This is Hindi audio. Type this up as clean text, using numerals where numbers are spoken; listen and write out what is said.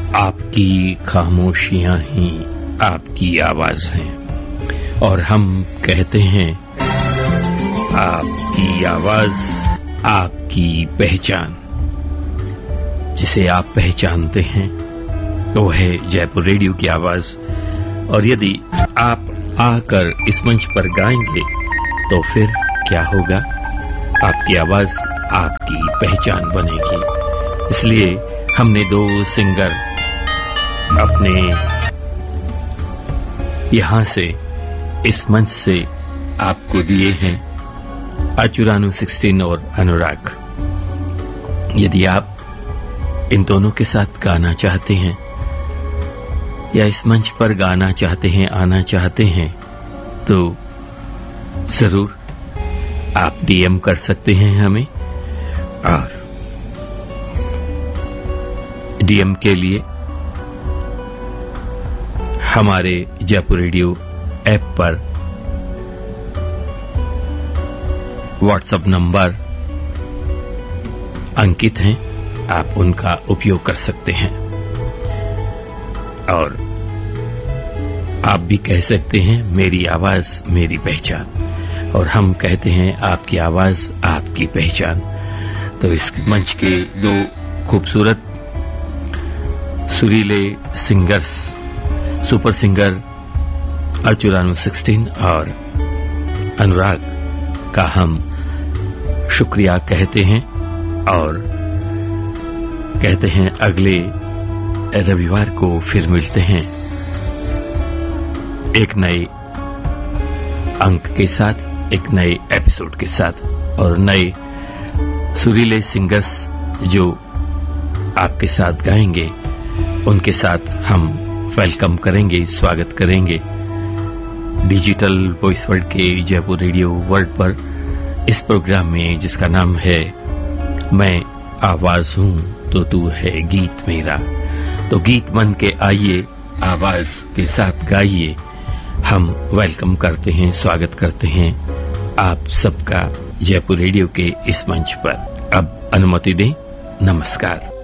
आपकी खामोशियां ही आपकी आवाज हैं और हम कहते हैं आपकी आवाज आपकी पहचान। जिसे आप पहचानते हैं वो है जयपुर रेडियो की आवाज, और यदि आप आकर इस मंच पर गाएंगे तो फिर क्या होगा? आपकी आवाज आपकी पहचान बनेगी। इसलिए हमने 2 सिंगर अपने यहां से इस मंच से आपको दिए हैं, अचुरानु 16 और अनुराग। यदि आप इन दोनों के साथ गाना चाहते हैं या इस मंच पर गाना चाहते हैं, आना चाहते हैं, तो जरूर आप डीएम कर सकते हैं हमें। और डीएम के लिए हमारे जयपुर रेडियो ऐप पर व्हाट्सएप नंबर अंकित हैं, आप उनका उपयोग कर सकते हैं। और आप भी कह सकते हैं मेरी आवाज मेरी पहचान, और हम कहते हैं आपकी आवाज आपकी पहचान। तो इस मंच के 2 खूबसूरत सुरीले सिंगर्स, सुपर सिंगर अचुरानु 16 और अनुराग का हम शुक्रिया कहते हैं, और कहते हैं अगले रविवार को फिर मिलते हैं एक नए अंक के साथ, एक नए एपिसोड के साथ, और नए सुरीले सिंगर्स जो आपके साथ गाएंगे उनके साथ हम वेलकम करेंगे, स्वागत करेंगे डिजिटल वॉइस वर्ल्ड के जयपुर रेडियो वर्ल्ड पर, इस प्रोग्राम में जिसका नाम है मैं आवाज हूं तो तू है गीत मेरा। तो गीत मन के आइए, आवाज के साथ गाइए। हम वेलकम करते हैं, स्वागत करते हैं आप सबका जयपुर रेडियो के इस मंच पर। अब अनुमति दें, नमस्कार।